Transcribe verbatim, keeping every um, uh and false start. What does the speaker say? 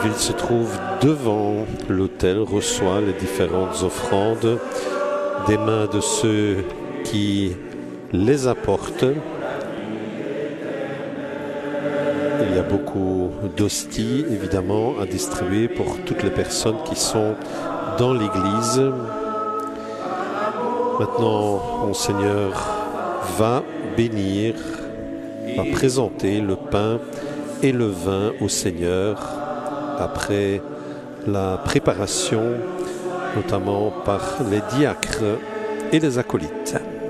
ville se trouve devant l'autel, reçoit les différentes offrandes des mains de ceux qui les apportent. Il y a beaucoup d'hosties, évidemment, à distribuer pour toutes les personnes qui sont dans l'église. Maintenant, Monseigneur va bénir, va présenter le pain et le vin au Seigneur après la préparation, notamment par les diacres et les acolytes.